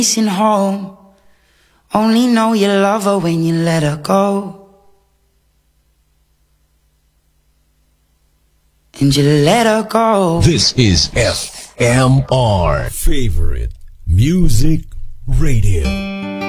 Racing home, only know you love her when you let her go. And you let her go. This is FMR Favorite Music Radio.